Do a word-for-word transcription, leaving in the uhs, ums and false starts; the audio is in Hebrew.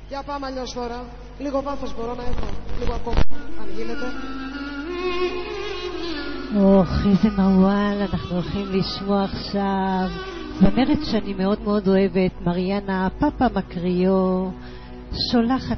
Για πάμε αλλιώς τώρα. Λίγο βάθος μπορώ να έχω. Λίγο ακόμα, αν γίνεται. אוח, איזה מוואל אנחנו הולכים לשמוע עכשיו. זמרת שאני מאוד מאוד אוהבת, מריאנה פאפה מקריו, שולחת